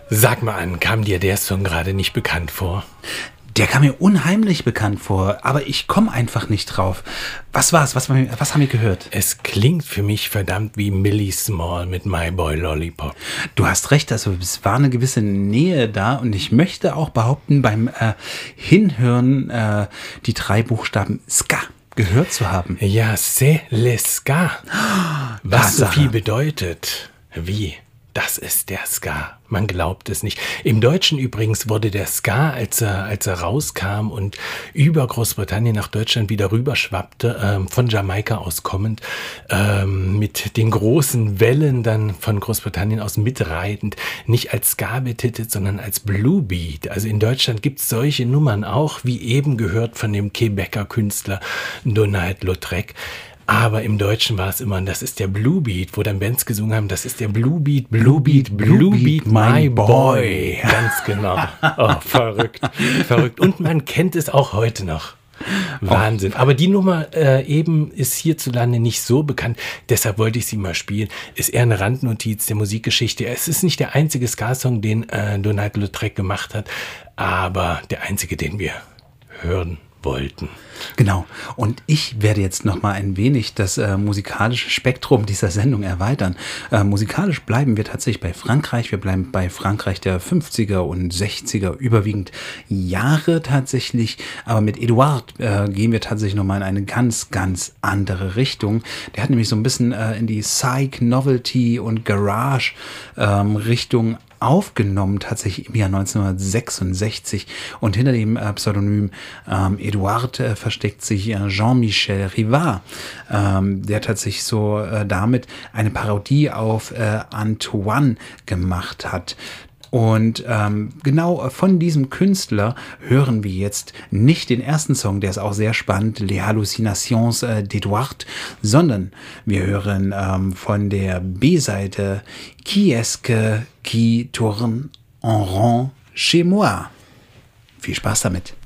Sag mal an, kam dir der Song gerade nicht bekannt vor? Der kam mir unheimlich bekannt vor, aber ich komme einfach nicht drauf. Was war's? Was haben wir gehört? Es klingt für mich verdammt wie Millie Small mit My Boy Lollipop. Du hast recht, also es war eine gewisse Nähe da und ich möchte auch behaupten, beim Hinhören die 3 Buchstaben Ska gehört zu haben. Ja, c'est le Ska. Was so viel bedeutet wie. Das ist der Ska. Man glaubt es nicht. Im Deutschen übrigens wurde der Ska, als er rauskam und über Großbritannien nach Deutschland wieder rüberschwappte, von Jamaika aus kommend, mit den großen Wellen dann von Großbritannien aus mitreitend, nicht als Ska betitelt, sondern als Blue Beat. Also in Deutschland gibt es solche Nummern auch, wie eben gehört von dem Quebecer Künstler Donald-Lautrec. Aber im Deutschen war es immer, das ist der Blue Beat, wo dann Bands gesungen haben, das ist der Blue Beat, Blue Beat, Blue Beat, my boy. Ganz genau. Oh, verrückt, verrückt. Und man kennt es auch heute noch. Wahnsinn. Aber die Nummer eben ist hierzulande nicht so bekannt. Deshalb wollte ich sie mal spielen. Ist eher eine Randnotiz der Musikgeschichte. Es ist nicht der einzige Ska-Song, den Donald-Lautrec gemacht hat, aber der einzige, den wir hören wollten. Genau. Und ich werde jetzt noch mal ein wenig das musikalische Spektrum dieser Sendung erweitern. Musikalisch bleiben wir tatsächlich bei Frankreich. Wir bleiben bei Frankreich der 50er und 60er, überwiegend Jahre tatsächlich. Aber mit Edouard gehen wir tatsächlich noch mal in eine ganz, ganz andere Richtung. Der hat nämlich so ein bisschen in die Psych, Novelty und Garage Richtung aufgenommen, tatsächlich im Jahr 1966. Und hinter dem Pseudonym Edouard versteckt sich Jean-Michel Rivard, der tatsächlich so damit eine Parodie auf Antoine gemacht hat. Und genau von diesem Künstler hören wir jetzt nicht den ersten Song, der ist auch sehr spannend, Les Hallucinations d'Edouard, sondern wir hören von der B-Seite Qui est-ce qui tourne en rond chez moi? Viel Spaß damit.